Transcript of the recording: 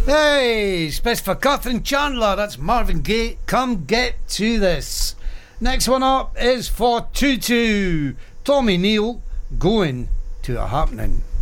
Hey, it's best for Catherine Chandler. That's Marvin Gaye. Come get to this. Next one up is for Tutu. Tommy Neal, Going to a Happening.